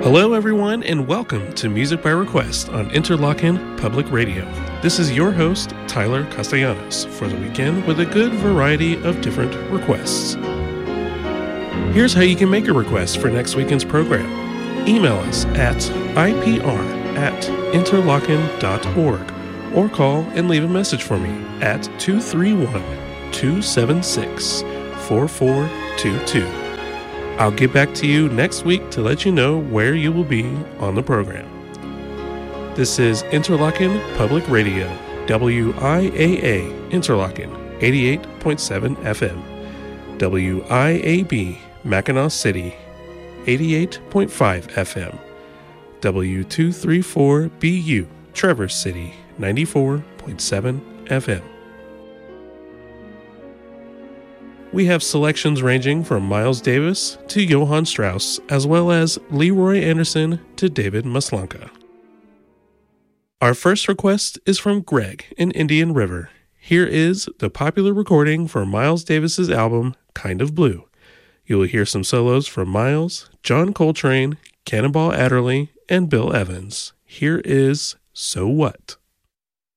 Hello, everyone, and welcome to Music by Request on Interlochen Public Radio. This is your host, Tyler Castellanos, for the weekend with a good variety of different requests. Here's how you can make a request for next weekend's program. Email us at ipr@interlochen.org or call and leave a message for me at 231-276-4422. I'll get back to you next week to let you know where you will be on the program. This is Interlochen Public Radio, WIAA Interlochen, 88.7 FM, WIAB Mackinac City, 88.5 FM, W234BU Traverse City, 94.7 FM. We have selections ranging from Miles Davis to Johann Strauss, as well as Leroy Anderson to David Maslanka. Our first request is from Greg in Indian River. Here is the popular recording for Miles Davis's album, Kind of Blue. You will hear some solos from Miles, John Coltrane, Cannonball Adderley, and Bill Evans. Here is So What?